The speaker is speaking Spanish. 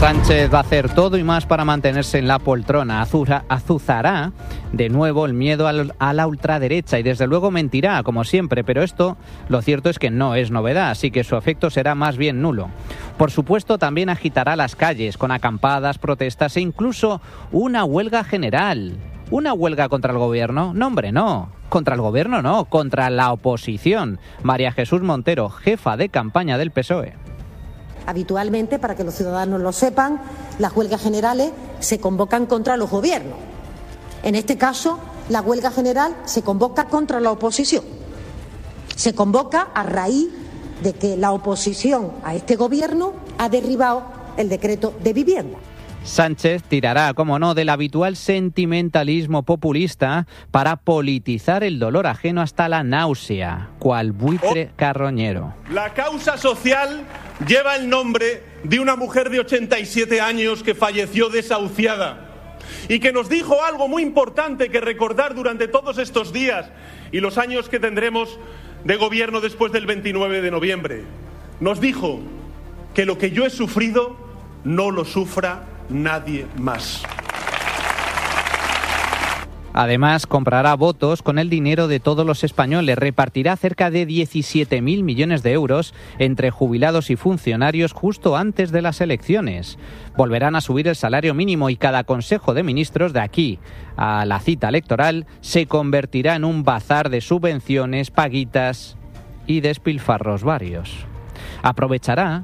Sánchez va a hacer todo y más para mantenerse en la poltrona. Azuzará de nuevo el miedo a la ultraderecha y desde luego mentirá, como siempre, pero esto lo cierto es que no es novedad, así que su efecto será más bien nulo. Por supuesto, también agitará las calles con acampadas, protestas e incluso una huelga general. ¿Una huelga contra el gobierno? No, hombre, no. Contra el gobierno no, contra la oposición. María Jesús Montero, jefa de campaña del PSOE. Habitualmente, para que los ciudadanos lo sepan, las huelgas generales se convocan contra los gobiernos. En este caso, la huelga general se convoca contra la oposición. Se convoca a raíz de que la oposición a este gobierno ha derribado el decreto de vivienda. Sánchez tirará, como no, del habitual sentimentalismo populista para politizar el dolor ajeno hasta la náusea, cual buitre carroñero. La causa social lleva el nombre de una mujer de 87 años que falleció desahuciada y que nos dijo algo muy importante que recordar durante todos estos días y los años que tendremos de gobierno después del 29 de noviembre. Nos dijo que lo que yo he sufrido no lo sufra nadie más. Además, comprará votos con el dinero de todos los españoles. Repartirá cerca de 17.000 millones de euros entre jubilados y funcionarios justo antes de las elecciones. Volverán a subir el salario mínimo y cada Consejo de Ministros de aquí a la cita electoral se convertirá en un bazar de subvenciones, paguitas y despilfarros varios. Aprovechará